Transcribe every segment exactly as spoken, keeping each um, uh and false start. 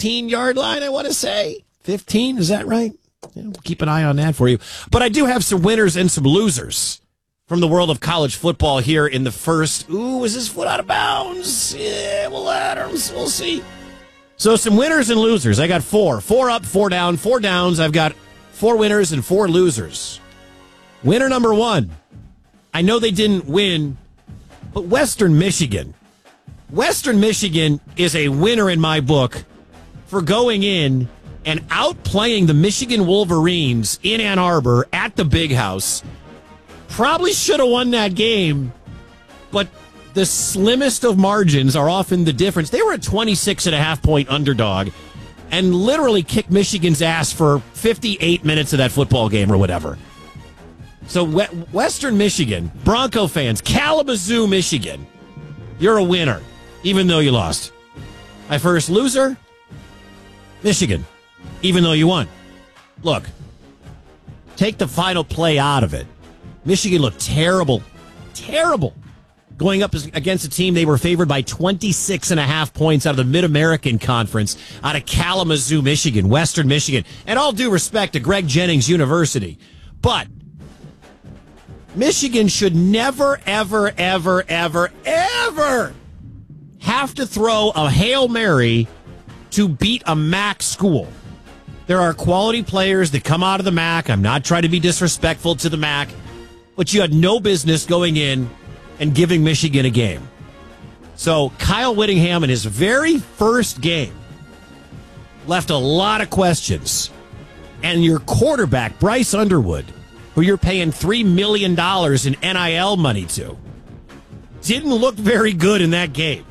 fifteen-yard line, I want to say. fifteen, is that right? Yeah, we'll keep an eye on that for you. But I do have some winners and some losers from the world of college football here in the first. Ooh, is his foot out of bounds? Yeah, we'll let him. We'll see. So some winners and losers. I got four. Four up, four down, four downs. I've got four winners and four losers. Winner number one. I know they didn't win, but Western Michigan. Western Michigan is a winner in my book for going in and outplaying the Michigan Wolverines in Ann Arbor at the Big House. Probably should have won that game, but the slimmest of margins are often the difference. They were a twenty-six and a half point underdog and literally kicked Michigan's ass for fifty-eight minutes of that football game or whatever. So Western Michigan, Bronco fans, Kalamazoo, Michigan, you're a winner, even though you lost. My first loser, Michigan, even though you won. Look, take the final play out of it. Michigan looked terrible, terrible, going up against a team they were favored by twenty-six and a half points out of the Mid-American Conference, out of Kalamazoo, Michigan, Western Michigan. And all due respect to Greg Jennings University, but Michigan should never, ever, ever, ever, ever have to throw a Hail Mary to beat a M A C school. There are quality players that come out of the M A C. I'm not trying to be disrespectful to the M A C, but you had no business going in and giving Michigan a game. So Kyle Whittingham in his very first game left a lot of questions. And your quarterback, Bryce Underwood, who you're paying three million dollars in N I L money to, didn't look very good in that game.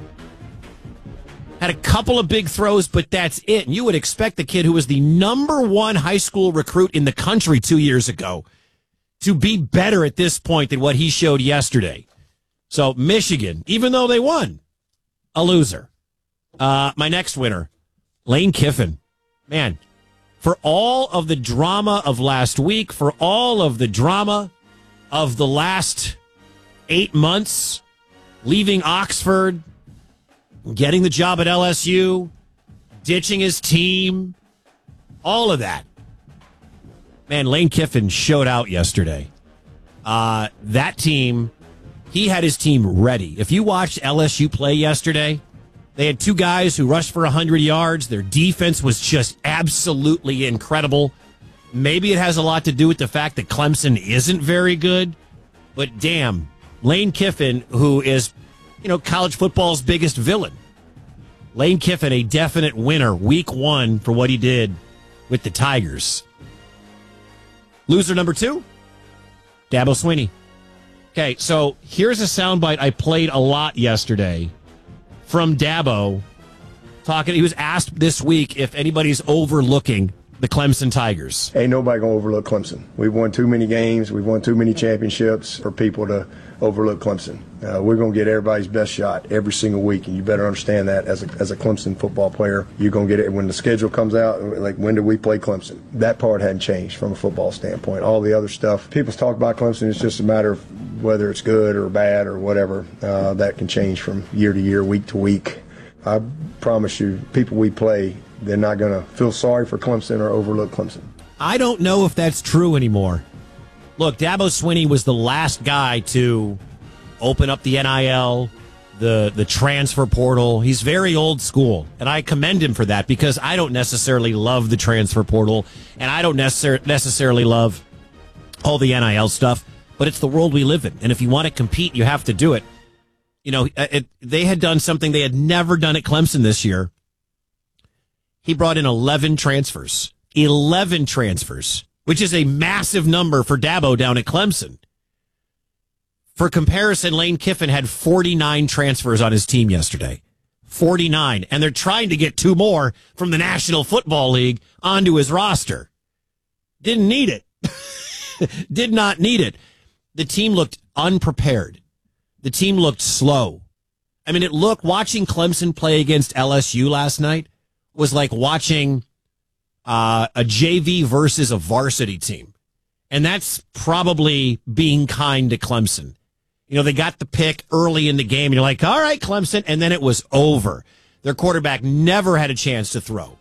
Had a couple of big throws, but that's it. And you would expect the kid who was the number one high school recruit in the country two years ago to be better at this point than what he showed yesterday. So Michigan, even though they won, a loser. Uh, my next winner, Lane Kiffin. Man, for all of the drama of last week, for all of the drama of the last eight months, leaving Oxford, getting the job at L S U, ditching his team, all of that. Man, Lane Kiffin showed out yesterday. Uh, that team, he had his team ready. If you watched L S U play yesterday, they had two guys who rushed for one hundred yards. Their defense was just absolutely incredible. Maybe it has a lot to do with the fact that Clemson isn't very good, but damn, Lane Kiffin, who is, you know, college football's biggest villain. Lane Kiffin, a definite winner week one for what he did with the Tigers. Loser number two, Dabo Swinney. Okay, so here's a soundbite I played a lot yesterday from Dabo talking. He was asked this week if anybody's overlooking the Clemson Tigers. Ain't nobody going to overlook Clemson. We've won too many games. We've won too many championships for people to overlook Clemson. Uh, we're going to get everybody's best shot every single week, and you better understand that as a, as a Clemson football player. You're going to get it when the schedule comes out, like when do we play Clemson? That part hadn't changed from a football standpoint. All the other stuff, people talk about Clemson, it's just a matter of whether it's good or bad or whatever. Uh, that can change from year to year, week to week. I promise you, people we play, they're not going to feel sorry for Clemson or overlook Clemson. I don't know if that's true anymore. Look, Dabo Swinney was the last guy to open up the N I L, the, the transfer portal. He's very old school, and I commend him for that because I don't necessarily love the transfer portal, and I don't necessar- necessarily love all the N I L stuff, but it's the world we live in, and if you want to compete, you have to do it. You know, it, they had done something they had never done at Clemson this year. He brought in eleven transfers. eleven transfers, which is a massive number for Dabo down at Clemson. For comparison, Lane Kiffin had forty-nine transfers on his team yesterday. forty-nine. And they're trying to get two more from the National Football League onto his roster. Didn't need it. Did not need it. The team looked unprepared. The team looked slow. I mean, it looked, watching Clemson play against L S U last night was like watching uh, a J V versus a varsity team. And that's probably being kind to Clemson. You know, they got the pick early in the game, and you're like, all right, Clemson, and then it was over. Their quarterback never had a chance to throw.